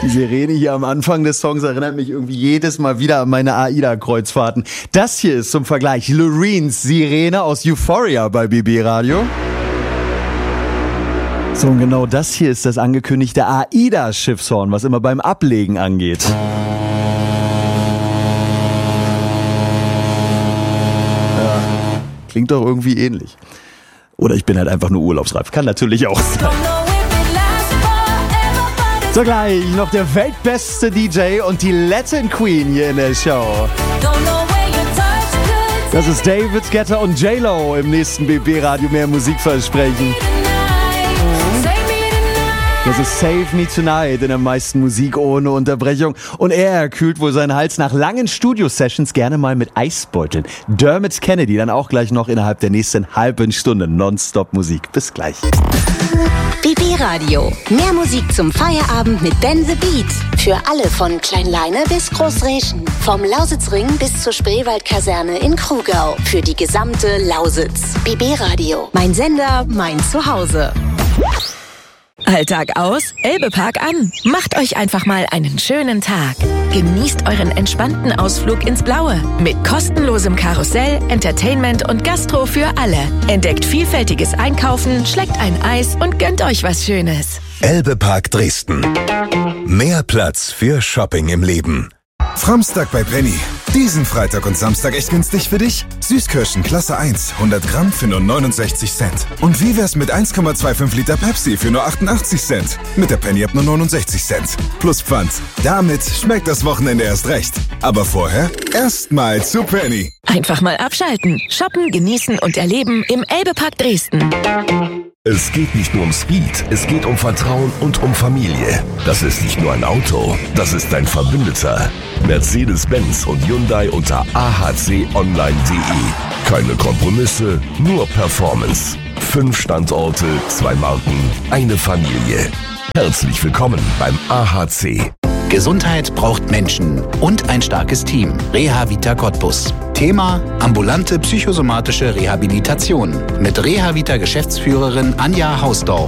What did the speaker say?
Die Sirene hier am Anfang des Songs erinnert mich irgendwie jedes Mal wieder an meine AIDA-Kreuzfahrten. Das hier ist zum Vergleich Loreens Sirene aus Euphoria bei BB Radio. So, und genau das hier ist das angekündigte AIDA-Schiffshorn, was immer beim Ablegen angeht. Ja, klingt doch irgendwie ähnlich. Oder ich bin halt einfach nur urlaubsreif. Kann natürlich auch sein. So, gleich noch der weltbeste DJ und die Latin Queen hier in der Show. Das ist David Guetta und J-Lo im nächsten BB-Radio mehr Musikversprechen. Das ist Save Me Tonight in der meisten Musik ohne Unterbrechung. Und er kühlt wohl seinen Hals nach langen Studio-Sessions gerne mal mit Eisbeuteln. Dermot Kennedy dann auch gleich noch innerhalb der nächsten halben Stunde Nonstop Musik. Bis gleich. BB Radio. Mehr Musik zum Feierabend mit Ben the Beat. Für alle von Kleinleine bis Großreschen. Vom Lausitzring bis zur Spreewaldkaserne in Krugau. Für die gesamte Lausitz. BB Radio. Mein Sender, mein Zuhause. Alltag aus, Elbepark an. Macht euch einfach mal einen schönen Tag. Genießt euren entspannten Ausflug ins Blaue. Mit kostenlosem Karussell, Entertainment und Gastro für alle. Entdeckt vielfältiges Einkaufen, schleckt ein Eis und gönnt euch was Schönes. Elbepark Dresden. Mehr Platz für Shopping im Leben. Framstag bei Penny. Diesen Freitag und Samstag echt günstig für dich? Süßkirschen Klasse 1, 100 Gramm für nur 69 Cent. Und wie wär's mit 1,25 Liter Pepsi für nur 88 Cent? Mit der Penny ab nur 69 Cent. Plus Pfand. Damit schmeckt das Wochenende erst recht. Aber vorher erstmal zu Penny. Einfach mal abschalten, shoppen, genießen und erleben im Elbepark Dresden. Es geht nicht nur um Speed, es geht um Vertrauen und um Familie. Das ist nicht nur ein Auto, das ist ein Verbündeter. Mercedes-Benz und Hyundai unter ahconline.de. Keine Kompromisse, nur Performance. 5 Standorte, 2 Marken, eine Familie. Herzlich willkommen beim AHC. Gesundheit braucht Menschen und ein starkes Team. Reha-Vita Cottbus. Thema: ambulante psychosomatische Rehabilitation. Mit Reha-Vita Geschäftsführerin Anja Hausdorf.